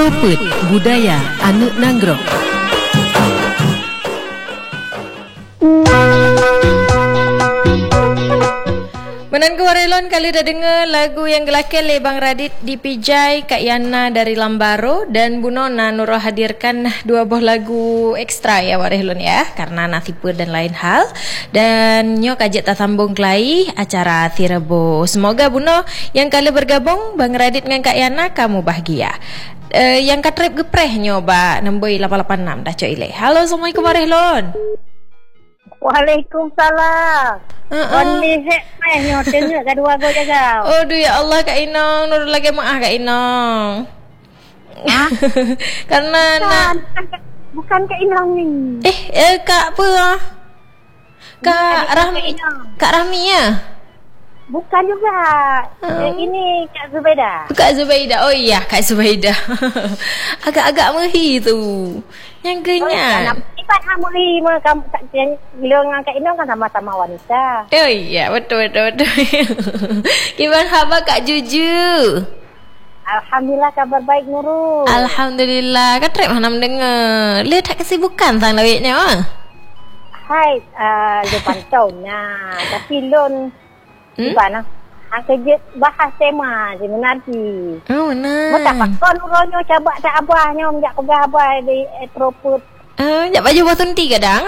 Suput Budaya Anu Nanggro. Menangku warelon kali dah dengar lagu yang gelakel le Bang Radit dipijai Kak Yana dari Lambaro dan Bu Nona Nurul hadirkan dua buah lagu ekstra ya warelon ya karena nasibur dan lain hal dan nyok ajak tak sambung kelai acara Tirebo. Semoga Bu No yang kali bergabung Bang Radit dengan Kak Yana kamu bahagia. Yang katrip gepreh nyoba nombor 886 dah cok ile. Halo Assalamualaikum warelon. Waalaikumsalam. Boleh nyo tengok kedua go jaga. Aduh ya Allah Kak Inong, nurul lagi maaf Kak Inong. Karena bukan Kak Inong ni. Kak apa ah? Kak Rahmi. Kak Rahmi ya? Bukan juga. Ini Kak Zubaida. Kak Zubaida. Oh iya Kak Zubaida. Agak-agak mehi tu. Yang genyak. Ibat hamuli kamu tak bilang Kak Inong kan sama-sama wanita. Oh iya betul. Gimana khabar Kak Juju? Alhamdulillah kabar baik Nurul. Alhamdulillah. Kak Trip mana mendengar. Lihat tak kesibukan sang lawiknya Hai, depan tahunnya. Tapi lon gimana? Kerja bahas tema sebenarnya. Oh benar. Mata pakon uronyo cabak tak abahnya menjak pegah abah di Etroput. Jak baju botol 3 kadang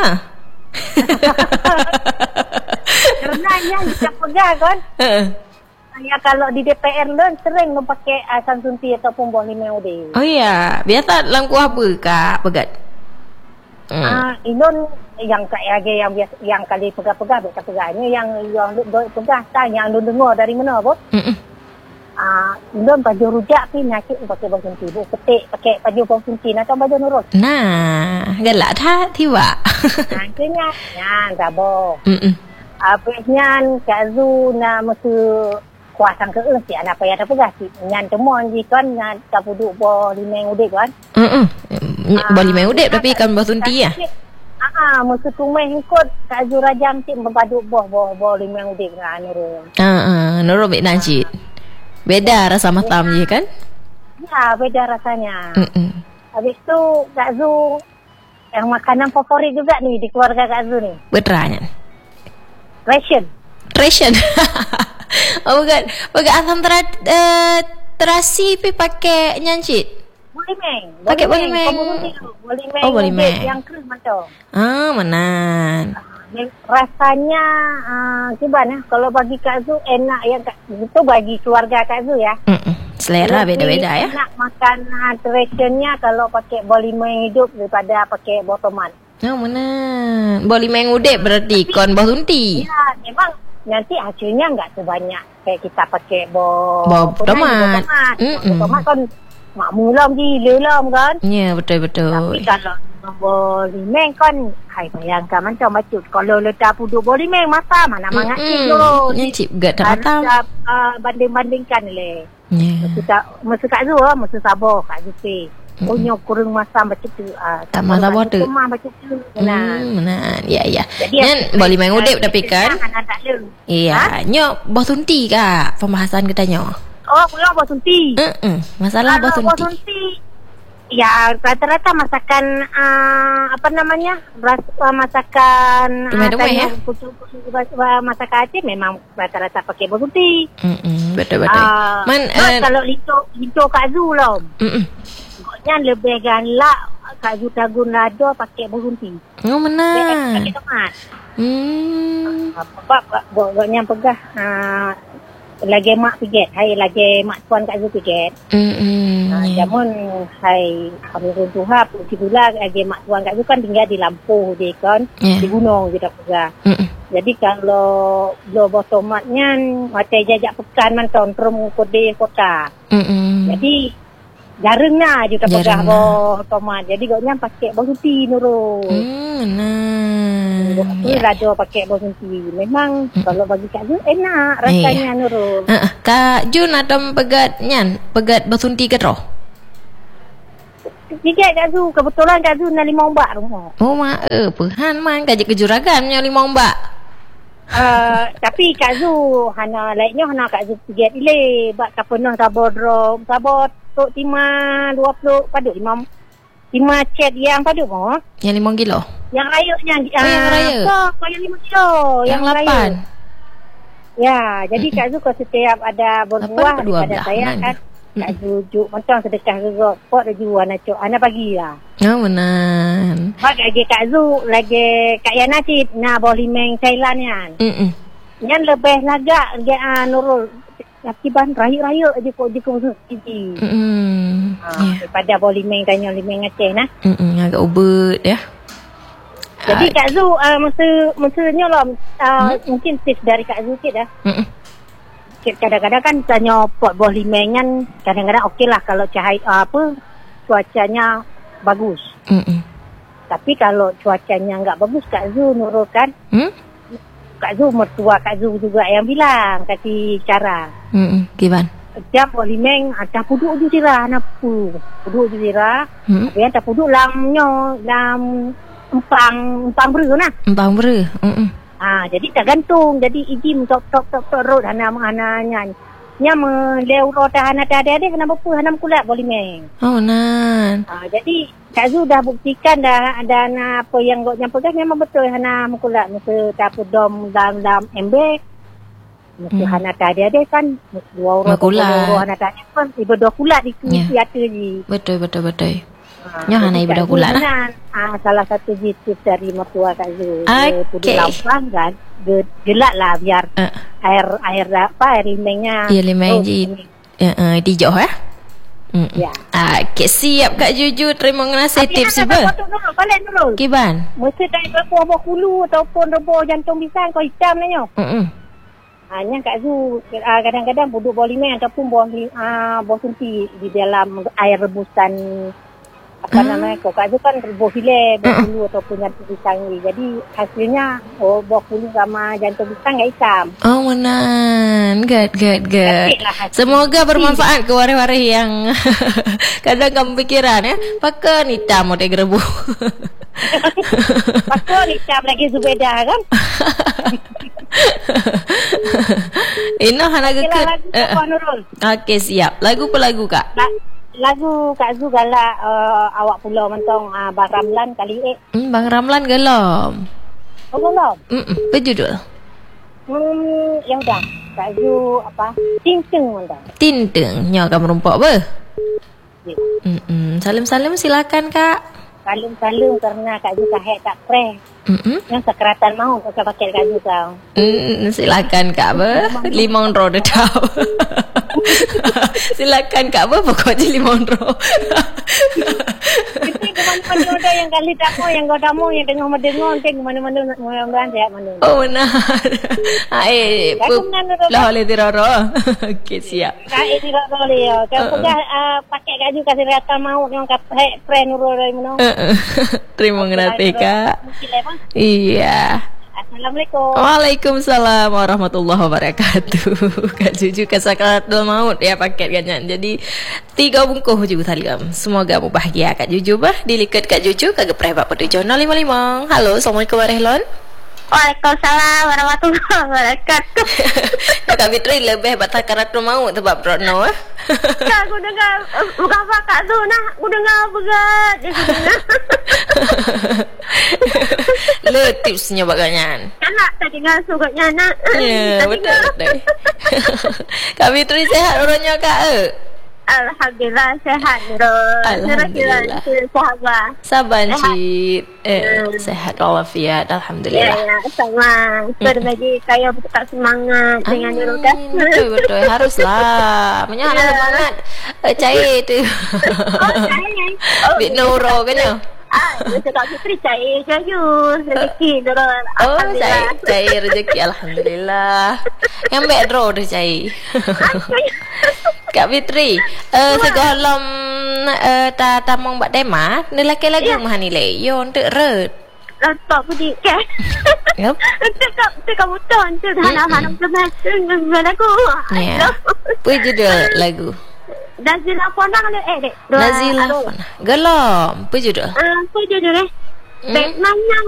Karenanya tak pegah kan. Ya kalau di DPR lon sering pakai Samsunti ataupun Bolimeude. Oh iya, biasa langku apa Kak pegat? Ilon yang biasa yang kali pegah-pegah biasa pegahnya yang pegah tak yang lu dengar dari mana apa? Ilon baju rujak pi nakik pakai baju sunti, petik pakai baju baju sunti atau baju nurul. Nah, galak tha tiwa. Kenya nyan gabo. Apanya Kak Zu na mesti kuasang ke si anak payah tak pegah si nyan temon ji kan nyan tak duduk bo Bolimeude kan. Bolimeude tapi kan baju sunti ya. Mesti tumeh ikut Kak Zu Rajang cik membaduk boh Bolimeude dengan Nurul. Nurul bek najit. Beda rasa matam je kan? Ya, beda rasanya. Habis tu Kak Zu yang makanan favorit juga nih di keluarga Kak Zu nih. Betranya. Ration. Oh bukan asam terasi pi pakai nyancit. Bolimeng. Pakai bolimeng. Bolimeng. Oh bolimeng. Yang kering macam. Menan. Rasanya gimana? Kalau bagi Kak Zu enak yang itu bagi keluarga Kak Zu ya. Selera beda-beda ya. Enak makan rationnya kalau pakai bolimeng hidup daripada pakai botoman. Oh menan. Bolimeude berarti kon bau sunti. Ya, memang nanti hasilnya enggak sebanyak kayak kita pakai tomat. Tomat kan makmulam dilelam kan? Ya, betul. Tapi kalau bolimeng kan hai bayangkan macam kalau letak puduk bolimeng masa mana mangakit tu. Nyancip gak tak matam. Banding-bandingkan le. Ya. Mesti Kak Zu mesti sabar Kak Zu pi. Punya kurang masa macam tu. Tak masa bodoh. Cuma macam tu. Menan. Ya. Jadi Bolimeude tapi kan. Iya, nyok bau sunti Kak pembahasan kita nyok. Oh, pulau bau sunti. Masalah bau sunti. Ya, rata-rata masakan masakan ya? Masakan Aceh memang rata-rata pakai bau sunti. Betul. Kalau lito Kak Zu lah. Pokoknya lebih galak Kak Zu Tagun Lado pakai bau sunti. Oh, benar. Pakai tomat. Pokoknya pegah lagi mak piget, hai lagi mak tuan Kak Zu piget. Namun hai kami runtuhap gitulah lagi mak tuan Kak Zu kan tinggal di Lampung dia kan, di gunung kita pegah. Jadi kalau lo tomatnya macam jajak pekan man trom kode kota. Jadi jarangnya juga pegah tomat. Jadi gaknya pakai bau sunti Nurul. Rado pakai bau sunti. Memang kalau bagi Kak Zu enak rasanya Nurul. Kak Jun atau pegat bau sunti ke roh? Tiga Kak Zu, kebetulan Kak Zu nak 5 ombak rumah. Oh mak, pehan man kaji kejuragannya 5 ombak. Tapi Kak Zu hana laiknya hana Kak Zu piget ile bak ka penuh sabor tok tima 20 paduk 5 chat yang paduk mo. Yang 5 kilo. Yang rayanya yang raya. Kau yang 5 kilo. Yang 8. Raya. Ya, jadi Kak Zu kalau setiap ada berbuah daripada saya kan Kak Zu juk macam sedekah gerak pot dia jual nak cok ana bagilah. Oh benar. Bagi Kak Zu lagi Kak Yana cip na boleh main Thailand kan. Yang lebih lagak dia Nurul akiban raya-raya aja kok dia kau sini. Daripada boleh main tanya limeng Aceh nah. Agak ubet ya. Jadi Kak Zu masanya lah mungkin tips dari Kak Zu sikit dah. Kadang-kadang kan tanya pot buah limeng kan kadang-kadang okey lah kalau cahaya cuacanya bagus. Tapi kalau cuacanya enggak bagus Kak Zu Nurul kan. Kak Zu mertua Kak Zu juga yang bilang kasih cara. Gimana? Setiap buah limeng ada puduk je dirah napu. Puduk je dirah. Tapi yang tak puduk lamnya empang beru nah. Empang beru. Jadi tak gantung. Jadi ijim tok road hana-hananya. Nya meleu roda hana ada kena apa hana kulat boleh meng. Oh nan. Jadi Kak Zu dah buktikan dah ada apa yang gok nyampekan memang betul hana kulat mesti tak dom dalam embek. Mesti hana ada kan 2 orang hana ada kan ibu 2 kulat di siatu je. Betul. Nya hana ibu 2 kulat lah. Salah satu tips dari mertua Kak Zu. Okey. Lampang kan gelak lah biar air limengnya. Ya limeng je. Dijauh ya. Ya. Okey, siap Kak Juju. Terima kasih tips apa? Balik dulu. Kiban. Mesti tak buah kulu ataupun rebus jantung pisang kau hitam nanya. Hanya Kak Zu kadang-kadang buduk buah limeng ataupun buah sunti di dalam air rebusan namanya Kak Zu kan buah file, buah kulu ataupun jantung pisang ni. Jadi hasilnya buah kulu sama jantung pisang enggak hitam. Oh menan. Good. Semoga bermanfaat ke waris-waris yang kadang kamu pikiran ya. Pakai hitam mau gerebu. Pakai hitam lagi Zubeda kan. Ino hana geket. Okey siap. Lagu apa lagu Kak? Lagu Kak Zu galak awak pulau mentong Bang Ramlan kali Bang Ramlan gelom. Oh gelom. Apa judul? Ya udah. Kak Zu apa? Tinteng mentong. Tinteng. Nyo kamu rumpok apa? Salam silakan Kak. Salam karena Kak Zu tak fresh. Yang sekeratan mau pakai Kak Zu tau. Silakan Kak ber 5 ro dah tahu. Silakan Kak ber pokoknya 5 ro. Itu ke mana-mana ada yang kali tak mau yang kau tak mau yang dengar ke mana-mana mudah-mudahan sehat mana. Oh benar. Lah oleh diroro. Okey siap. Kai diroro dia. Kau pegah pakai Kak Zu kasih rata mau yang pakai friend nurul dari mana. Terima kasih Kak. Iya. Assalamualaikum. Waalaikumsalam warahmatullahi wabarakatuh. Kak Juju kasakaratul maut ya paket ganyan. Jadi 3 bungkus juga salam. Semoga mu bahagia Kak Juju bah. Dilikat Kak Juju kagak preba pada 055. Halo, Assalamualaikum warahmatullahi. Waalaikumsalam warahmatullahi wabarakatuh. Kak Fitri lebih batakaratul maut sebab Rodno Kak aku dengar bukan apa Kak Zu nah. Aku dengar begat. Le tipsnya baganyan. Anak tak dengar sugaknya nak. Ya, betul. Kak Fitri sehat orangnya Kak? Alhamdulillah sehat Nurul. Alhamdulillah. Sahabat. Sabar Cik. Sehat walafiat. Alhamdulillah. Ya, sama. Berbagi kaya tetap semangat dengan Nurul kan. Betul. Haruslah. Menyalah semangat. Cair tu. Cair. Bit Nurul kan ya? Kak Fitri cair jayus. Rezeki Nurul. Cair rezeki. Alhamdulillah. Yang baik draw dah cair. Kak Fitri, segolom tamong bak dema, nelaki lagi mah nilai. Yo untuk red. Tak budi ke. Yep. Untuk kamu ton, tu hanam semasa dengan aku. Ya. Apa judul lagu? Nazila Ponang dek. Nazila Ponang. Gelom. Apa judul? Apa judul Bek Manyang.